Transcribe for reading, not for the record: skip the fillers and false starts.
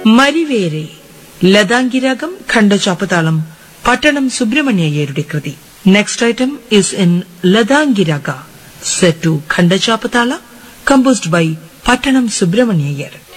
മരിവേരെ ലതാംഗിരാഗം ഖണ്ഡചാപ്പതാളം പട്ടണം സുബ്രഹ്മണ്യയ്യരുടെ കൃതി. Next item is in ലതാംഗിരാഗ set to ഖണ്ഡചാപ്പതാള composed by പട്ടണം സുബ്രഹ്മണ്യയ്യർ.